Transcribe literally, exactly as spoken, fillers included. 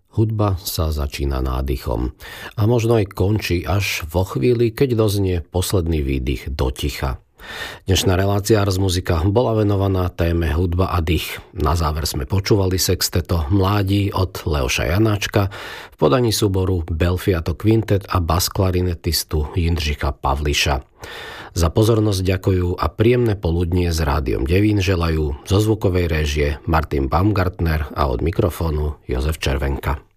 Hudba sa začína nádychom a možno aj končí až vo chvíli, keď doznie posledný výdych do ticha. Dnešná relácia Ars Musica bola venovaná téme hudba a dých. Na záver sme počúvali sexteto Mládí od Leoša Janáčka v podaní súboru Belfiato Quintet a basklarinetistu Jindřicha Pavliša. Za pozornosť ďakujú a príjemné poludnie s Rádiom Devín želajú zo zvukovej réžie Martin Baumgartner a od mikrofónu Jozef Červenka.